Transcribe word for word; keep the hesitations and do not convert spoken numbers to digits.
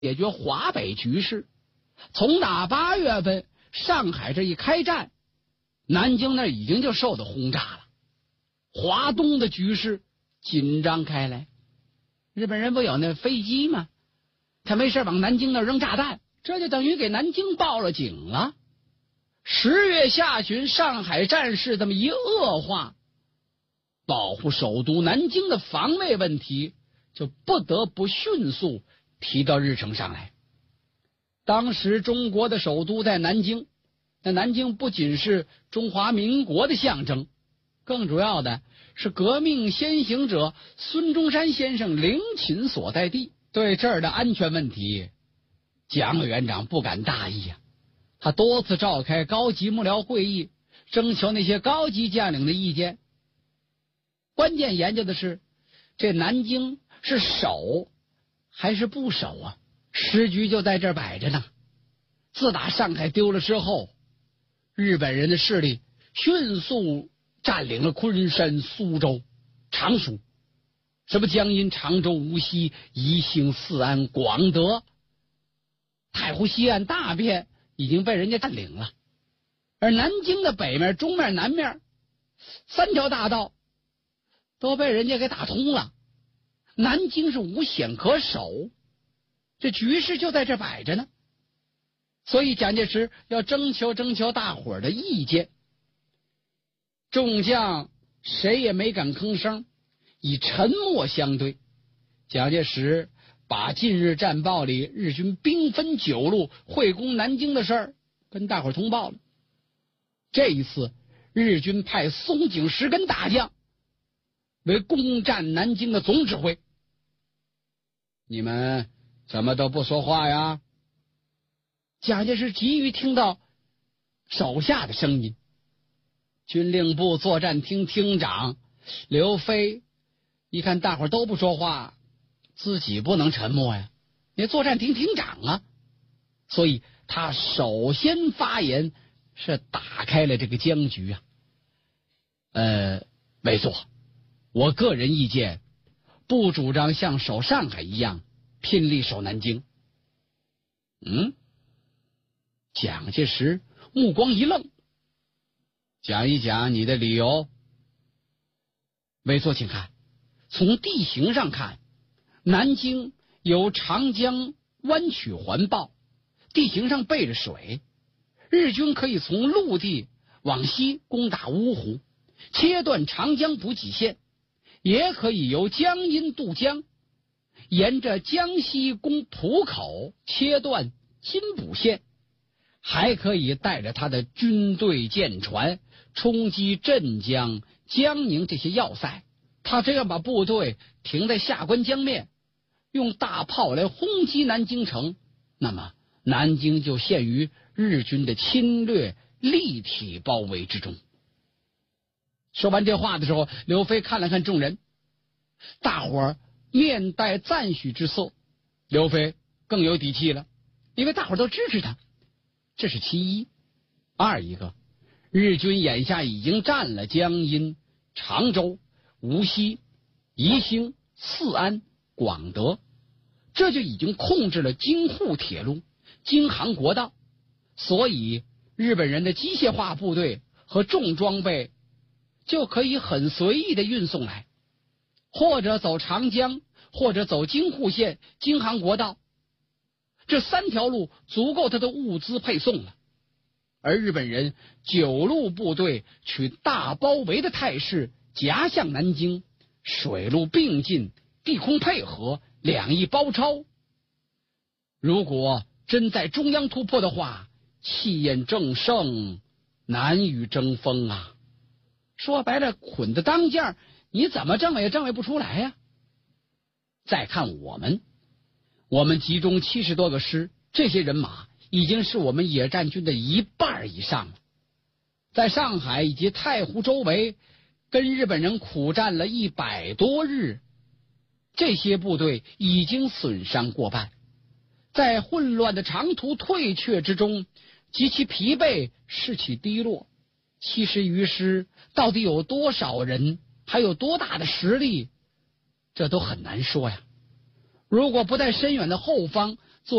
解决华北局势。从打八月份上海这一开战，南京那已经就受到轰炸了，华东的局势紧张开来。日本人不有那飞机吗？他没事往南京那扔炸弹，这就等于给南京报了警了。十月下旬，上海战事这么一恶化，保护首都南京的防卫问题就不得不迅速提到日程上来。当时中国的首都在南京，那南京不仅是中华民国的象征，更主要的是革命先行者孙中山先生陵寝所在地。对这儿的安全问题，蒋委员长不敢大意啊，他多次召开高级幕僚会议，征求那些高级将领的意见。关键研究的是，这南京是守还是不守啊？时局就在这儿摆着呢。自打上海丢了之后，日本人的势力迅速占领了昆山、苏州、常熟，什么江阴、常州、无锡、宜兴、四安、广德、太湖西岸大片已经被人家占领了。而南京的北面、中面、南面三条大道都被人家给打通了，南京是无险可守，这局势就在这摆着呢。所以蒋介石要征求征求大伙儿的意见。众将谁也没敢吭声，以沉默相对。蒋介石把近日战报里日军兵分九路会攻南京的事儿跟大伙儿通报了。这一次日军派松井石根大将为攻占南京的总指挥。你们怎么都不说话呀？蒋介石急于听到手下的声音。军令部作战厅厅长刘飞一看大伙儿都不说话，自己不能沉默呀，你作战厅厅长啊，所以他首先发言，是打开了这个僵局啊。呃，没错，我个人意见不主张像守上海一样拼力守南京。嗯，蒋介石目光一愣，讲一讲你的理由。没错，请看，从地形上看，南京由长江弯曲环抱，地形上背着水，日军可以从陆地往西攻打芜湖，切断长江补给线，也可以由江阴渡江，沿着江西攻浦口，切断津补线，还可以带着他的军队舰船冲击镇江、江宁这些要塞。他这样把部队停在下关江面，用大炮来轰击南京城，那么南京就陷于日军的侵略立体包围之中。说完这话的时候，刘飞看了看众人，大伙儿面带赞许之色。刘飞更有底气了，因为大伙儿都支持他，这是其一。二一个，日军眼下已经占了江阴、常州、无锡、宜兴、四安、广德，这就已经控制了京沪铁路、京杭国道，所以日本人的机械化部队和重装备就可以很随意的运送来，或者走长江，或者走京沪线、京杭国道，这三条路足够他的物资配送了。而日本人九路部队取大包围的态势夹向南京，水陆并进，地空配合，两翼包抄。如果真在中央突破的话，气焰正盛，难于争锋啊。说白了，捆的当间，你怎么挣也挣不出来呀。再看我们，我们集中七十多个师，这些人马已经是我们野战军的一半以上了。在上海以及太湖周围，跟日本人苦战了一百多日，这些部队已经损伤过半，在混乱的长途退却之中，极其疲惫，士气低落。七十余师到底有多少人，还有多大的实力，这都很难说呀。如果不在深远的后方